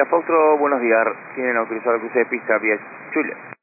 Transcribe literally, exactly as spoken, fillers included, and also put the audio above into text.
Fausto, buenos días. Tienen autorizado el cruce de pista vía Chulia.